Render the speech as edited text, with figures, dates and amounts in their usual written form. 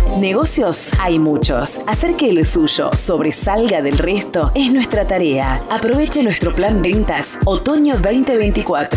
Negocios hay muchos. Hacer que el suyo sobresalga del resto es nuestra tarea. Aproveche nuestro plan ventas Otoño 2024.